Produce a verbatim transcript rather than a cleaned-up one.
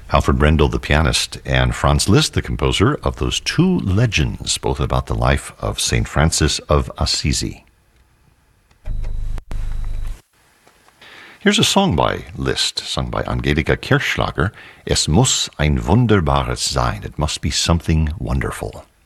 Alfred Brendel, the pianist, and Franz Liszt, the composer of those two legends, both about the life of Saint Francis of Assisi. Here's a song by Liszt, sung by Angelika Kirchschlager. Es muss ein wunderbares sein. It must be something wonderful.